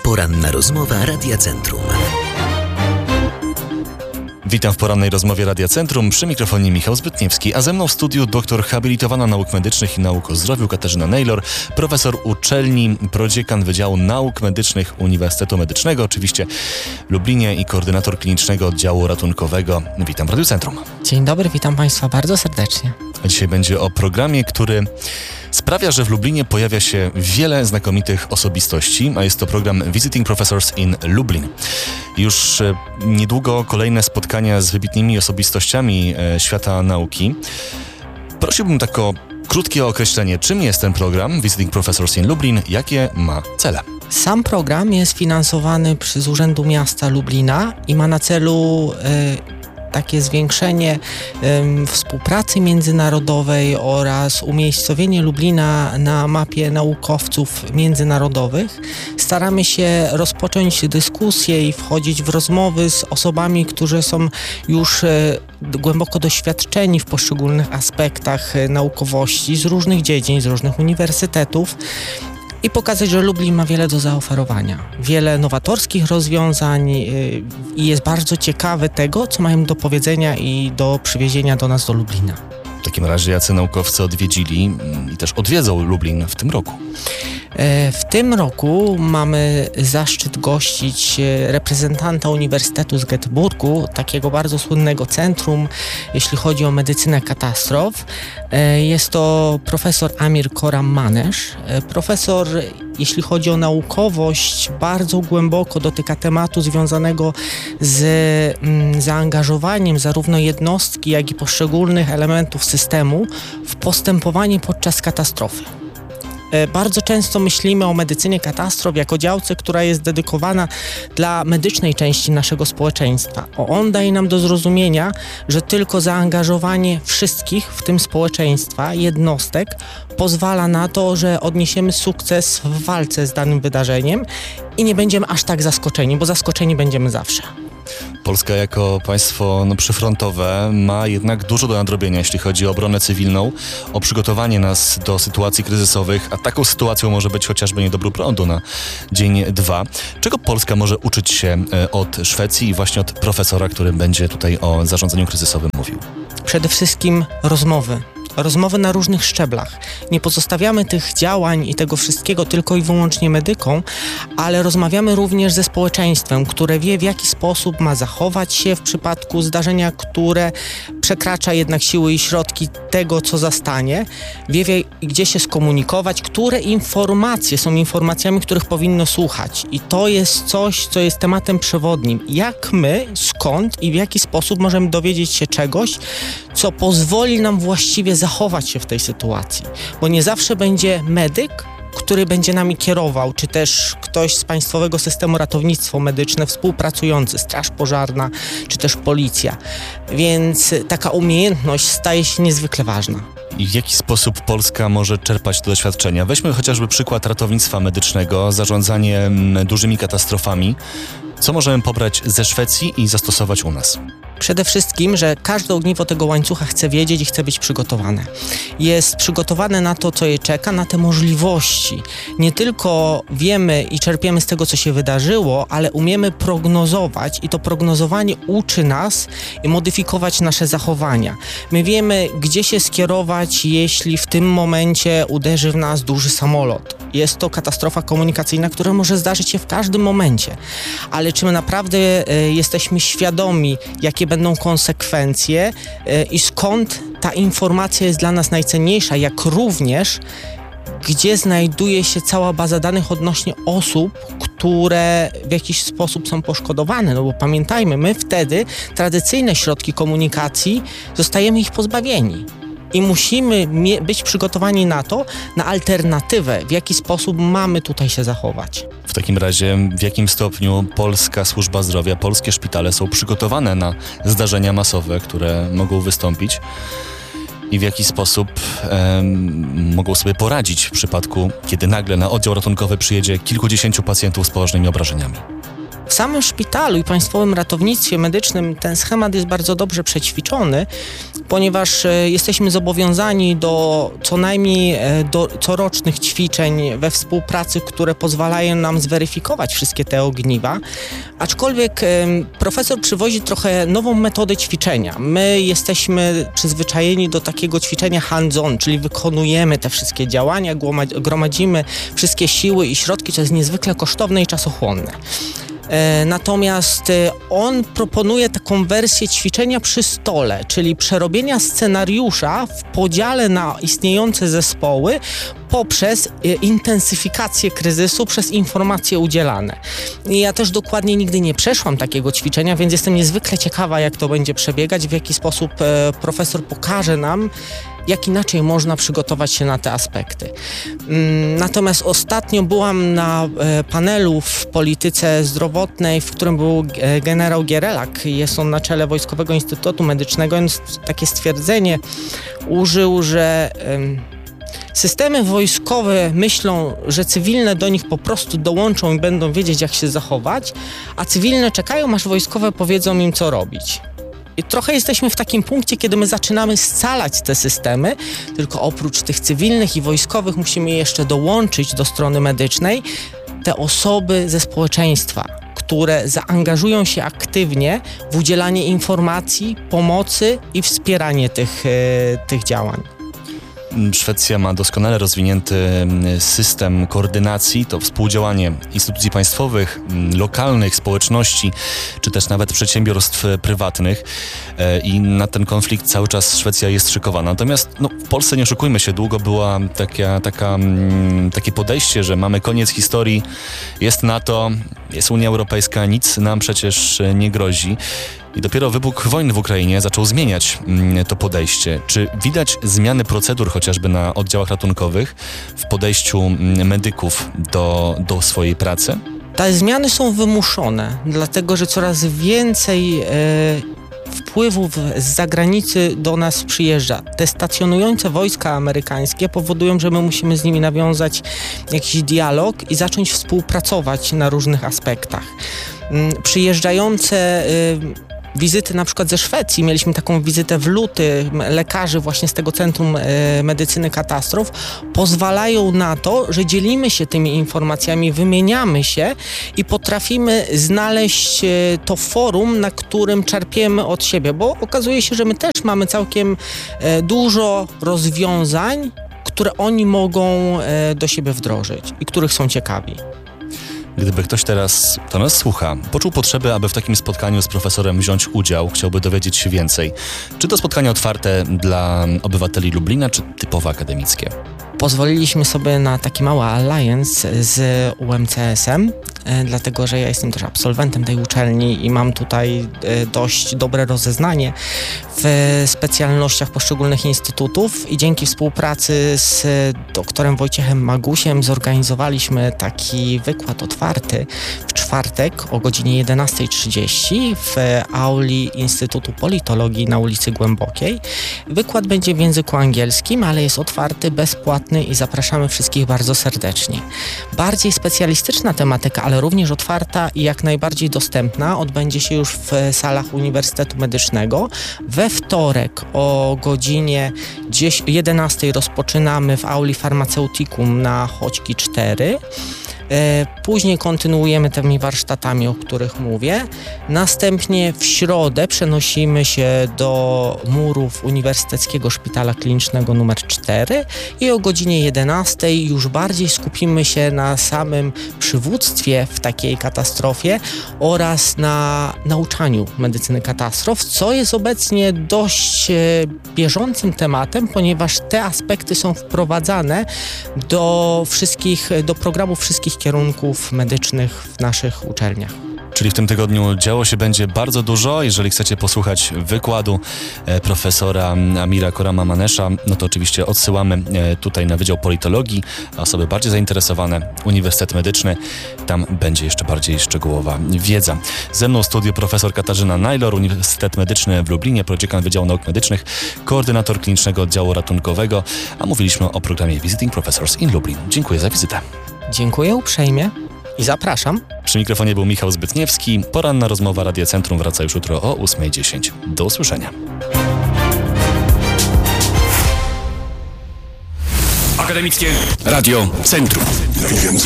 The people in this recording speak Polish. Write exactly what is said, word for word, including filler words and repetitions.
Poranna rozmowa Radia Centrum. Witam w porannej rozmowie Radia Centrum, przy mikrofonie Michał Zbytniewski, a ze mną w studiu doktor habilitowana nauk medycznych i nauk o zdrowiu Katarzyna Naylor, profesor uczelni, prodziekan Wydziału Nauk Medycznych Uniwersytetu Medycznego, oczywiście w Lublinie, i koordynator klinicznego oddziału ratunkowego. Witam w Radiu Centrum. Dzień dobry, witam Państwa bardzo serdecznie. A dzisiaj będzie o programie, który sprawia, że w Lublinie pojawia się wiele znakomitych osobistości, a jest to program Visiting Professors in Lublin. Już niedługo kolejne spotkania z wybitnymi osobistościami e, świata nauki. Prosiłbym tak o krótkie określenie, czym jest ten program Visiting Professors in Lublin, jakie ma cele. Sam program jest finansowany przez Urzędu Miasta Lublina i ma na celu e, takie zwiększenie um, współpracy międzynarodowej oraz umiejscowienie Lublina na mapie naukowców międzynarodowych. Staramy się rozpocząć dyskusje i wchodzić w rozmowy z osobami, którzy są już e, głęboko doświadczeni w poszczególnych aspektach e, naukowości z różnych dziedzin, z różnych uniwersytetów. I pokazać, że Lublin ma wiele do zaoferowania. Wiele nowatorskich rozwiązań yy, i jest bardzo ciekawy tego, co mają do powiedzenia i do przywiezienia do nas do Lublina. W takim razie jacy naukowcy odwiedzili i też odwiedzą Lublin w tym roku? W tym roku mamy zaszczyt gościć reprezentanta Uniwersytetu z Göteborgu, takiego bardzo słynnego centrum, jeśli chodzi o medycynę katastrof. Jest to profesor Amir Koram-Manesz. Profesor, jeśli chodzi o naukowość, bardzo głęboko dotyka tematu związanego z mm, zaangażowaniem zarówno jednostki, jak i poszczególnych elementów systemu w postępowanie podczas katastrofy. Bardzo często myślimy o medycynie katastrof jako działce, która jest dedykowana dla medycznej części naszego społeczeństwa. On daje nam do zrozumienia, że tylko zaangażowanie wszystkich, w tym społeczeństwa, jednostek, pozwala na to, że odniesiemy sukces w walce z danym wydarzeniem i nie będziemy aż tak zaskoczeni, bo zaskoczeni będziemy zawsze. Polska jako państwo no, przyfrontowe ma jednak dużo do nadrobienia, jeśli chodzi o obronę cywilną, o przygotowanie nas do sytuacji kryzysowych, a taką sytuacją może być chociażby niedobór prądu na dzień dwa. Czego Polska może uczyć się od Szwecji i właśnie od profesora, który będzie tutaj o zarządzaniu kryzysowym mówił? Przede wszystkim rozmowy. Rozmowy na różnych szczeblach. Nie pozostawiamy tych działań i tego wszystkiego tylko i wyłącznie medykom, ale rozmawiamy również ze społeczeństwem, które wie, w jaki sposób ma zachować się w przypadku zdarzenia, które przekracza jednak siły i środki tego, co zastanie. Wie, wie gdzie się skomunikować, które informacje są informacjami, których powinno słuchać. I to jest coś, co jest tematem przewodnim. Jak my, skąd i w jaki sposób możemy dowiedzieć się czegoś, co pozwoli nam właściwie zachować się w tej sytuacji. Bo nie zawsze będzie medyk, który będzie nami kierował, czy też ktoś z Państwowego Systemu Ratownictwa Medyczne współpracujący, Straż Pożarna, czy też Policja. Więc taka umiejętność staje się niezwykle ważna. I w jaki sposób Polska może czerpać te doświadczenia? Weźmy chociażby przykład ratownictwa medycznego, zarządzanie dużymi katastrofami. Co możemy pobrać ze Szwecji i zastosować u nas? Przede wszystkim, że każde ogniwo tego łańcucha chce wiedzieć i chce być przygotowane. Jest przygotowane na to, co je czeka, na te możliwości. Nie tylko wiemy i czerpiemy z tego, co się wydarzyło, ale umiemy prognozować i to prognozowanie uczy nas i modyfikować nasze zachowania. My wiemy, gdzie się skierować, jeśli w tym momencie uderzy w nas duży samolot. Jest to katastrofa komunikacyjna, która może zdarzyć się w każdym momencie. Ale czy my naprawdę y, jesteśmy świadomi, jakie będą konsekwencje y, i skąd ta informacja jest dla nas najcenniejsza, jak również gdzie znajduje się cała baza danych odnośnie osób, które w jakiś sposób są poszkodowane. No bo pamiętajmy, my wtedy tradycyjne środki komunikacji zostajemy ich pozbawieni. I musimy mie- być przygotowani na to, na alternatywę, w jaki sposób mamy tutaj się zachować. W takim razie, w jakim stopniu polska służba zdrowia, polskie szpitale są przygotowane na zdarzenia masowe, które mogą wystąpić i w jaki sposób em, mogą sobie poradzić w przypadku, kiedy nagle na oddział ratunkowy przyjedzie kilkudziesięciu pacjentów z poważnymi obrażeniami? W samym szpitalu i Państwowym Ratownictwie Medycznym ten schemat jest bardzo dobrze przećwiczony, ponieważ e, jesteśmy zobowiązani do co najmniej e, do corocznych ćwiczeń we współpracy, które pozwalają nam zweryfikować wszystkie te ogniwa. Aczkolwiek e, profesor przywozi trochę nową metodę ćwiczenia. My jesteśmy przyzwyczajeni do takiego ćwiczenia hands-on, czyli wykonujemy te wszystkie działania, gromadzimy wszystkie siły i środki, co jest niezwykle kosztowne i czasochłonne. Natomiast on proponuje taką wersję ćwiczenia przy stole, czyli przerobienia scenariusza w podziale na istniejące zespoły poprzez intensyfikację kryzysu, przez informacje udzielane. Ja też dokładnie nigdy nie przeszłam takiego ćwiczenia, więc jestem niezwykle ciekawa, jak to będzie przebiegać, w jaki sposób profesor pokaże nam, jak inaczej można przygotować się na te aspekty. Natomiast ostatnio byłam na panelu w polityce zdrowotnej, w którym był generał Gierelak. Jest on na czele Wojskowego Instytutu Medycznego. On takie stwierdzenie użył, że systemy wojskowe myślą, że cywilne do nich po prostu dołączą i będą wiedzieć, jak się zachować, a cywilne czekają, aż wojskowe powiedzą im, co robić. I trochę jesteśmy w takim punkcie, kiedy my zaczynamy scalać te systemy, tylko oprócz tych cywilnych i wojskowych musimy jeszcze dołączyć do strony medycznej te osoby ze społeczeństwa, które zaangażują się aktywnie w udzielanie informacji, pomocy i wspieranie tych, tych działań. Szwecja ma doskonale rozwinięty system koordynacji, to współdziałanie instytucji państwowych, lokalnych, społeczności, czy też nawet przedsiębiorstw prywatnych i na ten konflikt cały czas Szwecja jest szykowana. Natomiast no, w Polsce, nie oszukujmy się, długo była taka, taka, takie podejście, że mamy koniec historii, jest NATO, jest Unia Europejska, nic nam przecież nie grozi. I dopiero wybuch wojny w Ukrainie zaczął zmieniać to podejście. Czy widać zmiany procedur chociażby na oddziałach ratunkowych w podejściu medyków do, do swojej pracy? Te zmiany są wymuszone, dlatego że coraz więcej e, wpływów z zagranicy do nas przyjeżdża. Te stacjonujące wojska amerykańskie powodują, że my musimy z nimi nawiązać jakiś dialog i zacząć współpracować na różnych aspektach. Przyjeżdżające e, wizyty na przykład ze Szwecji, mieliśmy taką wizytę w luty lekarzy właśnie z tego Centrum e, Medycyny Katastrof, pozwalają na to, że dzielimy się tymi informacjami, wymieniamy się i potrafimy znaleźć e, to forum, na którym czerpiemy od siebie, bo okazuje się, że my też mamy całkiem e, dużo rozwiązań, które oni mogą e, do siebie wdrożyć i których są ciekawi. Gdyby ktoś teraz, kto nas słucha, poczuł potrzebę, aby w takim spotkaniu z profesorem wziąć udział, chciałby dowiedzieć się więcej, czy to spotkanie otwarte dla obywateli Lublina, czy typowo akademickie? Pozwoliliśmy sobie na taki mały alliance z U M C S em, dlatego że ja jestem też absolwentem tej uczelni i mam tutaj dość dobre rozeznanie w specjalnościach poszczególnych instytutów i dzięki współpracy z doktorem Wojciechem Magusiem zorganizowaliśmy taki wykład otwarty w czwartek o godzinie jedenasta trzydzieści w auli Instytutu Politologii na ulicy Głębokiej. Wykład będzie w języku angielskim, ale jest otwarty, bezpłatny i zapraszamy wszystkich bardzo serdecznie. Bardziej specjalistyczna tematyka, ale również otwarta i jak najbardziej dostępna, odbędzie się już w salach Uniwersytetu Medycznego. We wtorek o godzinie jedenastej rozpoczynamy w auli Farmaceutikum na Chodźki cztery. Później kontynuujemy tymi warsztatami, o których mówię. Następnie w środę przenosimy się do murów Uniwersyteckiego Szpitala Klinicznego numer cztery i o godzinie jedenastej już bardziej skupimy się na samym przywództwie w takiej katastrofie oraz na nauczaniu medycyny katastrof, co jest obecnie dość bieżącym tematem, ponieważ te aspekty są wprowadzane do wszystkich, do programów wszystkich kierunków medycznych w naszych uczelniach. Czyli w tym tygodniu działo się będzie bardzo dużo. Jeżeli chcecie posłuchać wykładu e, profesora Amira Korama-Manesza, no to oczywiście odsyłamy e, tutaj na Wydział Politologii, a osoby bardziej zainteresowane, Uniwersytet Medyczny, tam będzie jeszcze bardziej szczegółowa wiedza. Ze mną w studiu profesor Katarzyna Najlor, Uniwersytet Medyczny w Lublinie, prodziekan Wydziału Nauk Medycznych, koordynator Klinicznego Oddziału Ratunkowego, a mówiliśmy o programie Visiting Professors in Lublin. Dziękuję za wizytę. Dziękuję uprzejmie i zapraszam. Przy mikrofonie był Michał Zbytniewski. Poranna rozmowa Radia Centrum wraca już jutro o ósma dziesięć. Do usłyszenia. Akademickie Radio Centrum. Najwięcej